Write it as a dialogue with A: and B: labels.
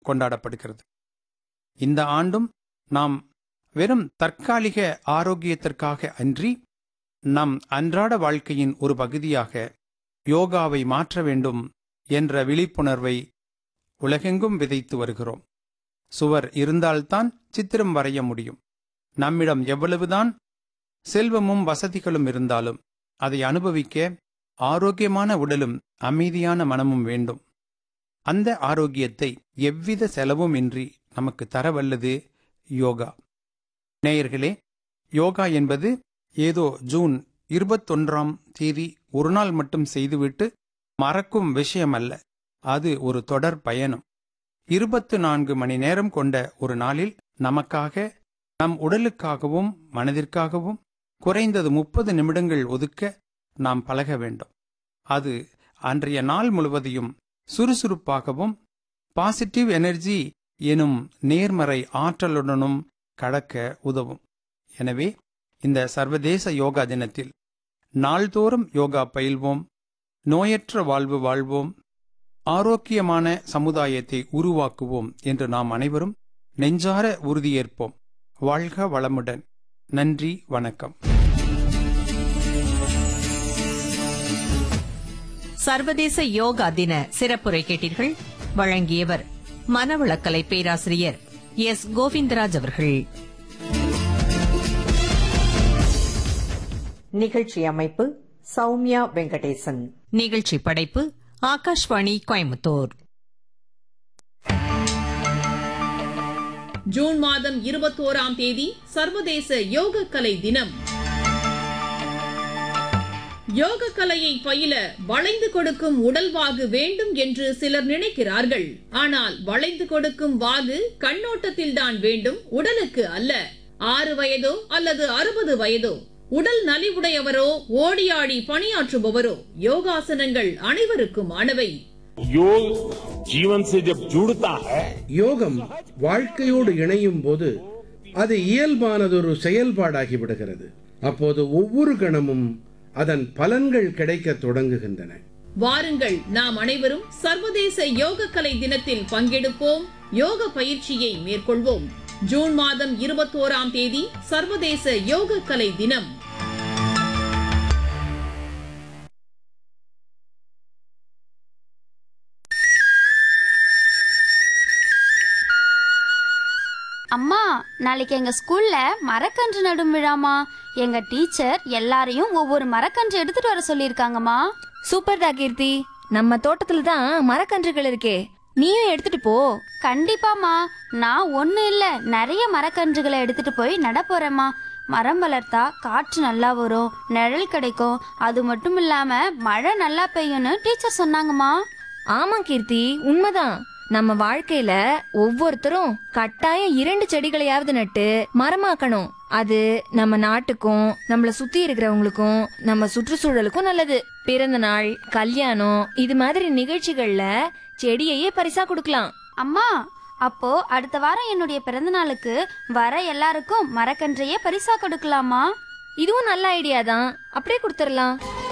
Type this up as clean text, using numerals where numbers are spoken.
A: கொண்டாடப்படுகிறது. இந்த ஆண்டும் நாம் வெறும் தற்காலிக ஆரோக்கியத்திற்காக அன்றி நம் அன்றாட வாழ்க்கையின் ஒரு பகுதியாக யோகாவை மாற்ற வேண்டும் என்ற விழிப்புணர்வை உலகெங்கும் விதைத்து வருகிறோம். சுவர் இருந்தால்தான் சித்திரம் வரைய முடியும். நம்மிடம் எவ்வளவுதான் செல்வமும் வசதிகளும் இருந்தாலும் அதை அனுபவிக்க ஆரோக்கியமான உடலும் அமைதியான மனமும் வேண்டும். அந்த ஆரோக்கியத்தை எவ்வித செலவும் இன்றி நமக்கு தரவல்லது யோகா. நேயர்களே, யோகா என்பது ஏதோ ஜூன் 21 ஒரு நாள் மட்டும் செய்துவிட்டு மறக்கும் விஷயம் அல்ல. அது ஒரு தொடர் பயணம். 24 மணி நேரம் கொண்ட ஒரு நாளில் நமக்காக, நம் உடலுக்காகவும் மனதிற்காகவும் குறைந்தது 30 நிமிடங்கள் ஒதுக்க நாம் பழக வேண்டும். அது அன்றைய நாள் முழுவதையும் சுறுசுறுப்பாகவும் பாசிட்டிவ் எனர்ஜி எனும் நேர்மறை ஆற்றலுடனும் கடக்க உதவும். எனவே இந்த சர்வதேச யோகா தினத்தில் நாள்தோறும் யோகா பயில்வோம், நோயற்ற வாழ்வு வாழ்வோம், ஆரோக்கியமான சமுதாயத்தை உருவாக்குவோம் என்று நாம் அனைவரும் நெஞ்சார உறுதியேற்போம். வாழ்க வளமுடன். நன்றி, வணக்கம்.
B: சர்வதேச யோகா தின சிறப்புரை கேட்டீர்கள். வழங்கியவர் மனவளக்கலை பேராசிரியர் எஸ். கோவிந்தராஜ் அவர்கள்.
C: நிகழ்ச்சி அமைப்பு சௌமியா வெங்கடேசன்.
B: நிகழ்ச்சி படைப்பு ஆகாஷ்வாணி கோயம்புத்தூர்.
D: ஜூன் மாதம் 21 சர்வதேச யோகக்கலை தினம். யோகக்கலையை பயில வளைந்து கொடுக்கும் உடல்வாகு வேண்டும் என்று சிலர் நினைக்கிறார்கள். ஆனால் வளைந்து கொடுக்கும் வாகு கண்ணோட்டத்தில்தான் வேண்டும், உடலுக்கு அல்ல. 6 வயதோ அல்லது 60 வயதோ, உடல் நலிவுடையவரோ ஓடியாடி பணியாற்றுபவரோ, யோகாசனங்கள் அனைவருக்குமானவை.
E: योग जीवन से जब जुड़ता है,
F: யோகம் வாழ்க்கையோடு இணையும் போது அது இயல்பானதொரு செயல்பாடாகி விடுகிறது. அப்போது ஒவ்வொரு கணமும் அதன் பலன்கள் கிடைக்க தொடங்குகின்றன.
D: வாருங்கள், நாம் அனைவரும் சர்வதேச யோகக்கலை தினத்தில் பங்கெடுப்போம், யோக பயிற்சியை மேற்கொள்வோம். ஜூன் மாதம் 21 சர்வதேச யோகக்கலை தினம்.
G: அம்மா, நாளைக்கு எங்க ஸ்கூல்ல மரக்கன்று நடும் விழாமா. எங்க டீச்சர் எல்லாரையும் ஒவ்வொரு மரக்கன்று எடுத்துட்டு வர சொல்லிருக்காங்கம்மா.
H: சூப்பர்டா கீர்த்தி, நம்ம தோட்டத்துல தான் மரக்கன்றுகள் இருக்கே, நீயும் எடுத்துட்டு போ.
G: கண்டிப்பாமா, நான் ஒண்ணு இல்ல நிறைய மரக்கன்றுகளை எடுத்துட்டு போய் நட போறேம்மா. மரம் வளர்த்தா காற்று நல்லா வரும், நிழல் கிடைக்கும், அது மட்டும் இல்லாம மழை நல்லா பெய்யும்னு டீச்சர் சொன்னாங்கம்மா.
H: ஆமா கீர்த்தி, உண்மைதான். நம்ம வாழ்க்கையில ஒவ்வொருத்தரும் கட்டாயம் 2 செடிகளையாவது நட்டு மரமாக்கணும். அது நம்ம நாட்டுக்கும் நம்மள சுத்தி இருக்கிறவங்களுக்கும் நம்ம சுற்றுச்சூழலுக்கும் நல்லது. பிறந்த நாள், கல்யாணம் இது மாதிரி நிகழ்ச்சிகள்ல செடியையே பரிசா கொடுக்கலாம்.
G: அம்மா, அப்போ அடுத்த வாரம் என்னுடைய பிறந்த நாளுக்கு வர எல்லாருக்கும் மரக்கன்றையே பரிசா கொடுக்கலாமா?
H: இதுவும் நல்ல ஐடியா தான், அப்படியே கொடுத்துடலாம்.